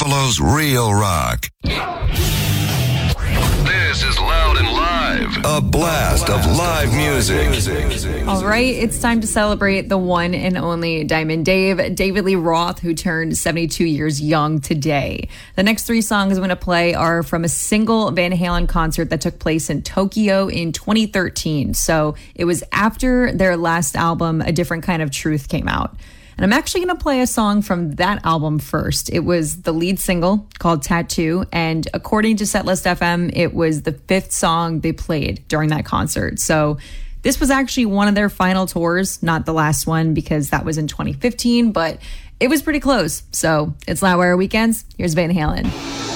Buffalo's real rock. This is Loud and Live, a blast of live music. All right, it's time to celebrate the one and only Diamond David Lee Roth, who turned 72 years young today. The next three songs I'm going to play are from a single Van Halen concert that took place in Tokyo in 2013. So it was after their last album, A Different Kind of Truth, came out. And I'm actually going to play a song from that album first. It was the lead single called Tattoo. And according to Setlist FM, it was the fifth song they played during that concert. So this was actually one of their final tours, not the last one because that was in 2015, but it was pretty close. So it's Loudwire Weekends. Here's Van Halen.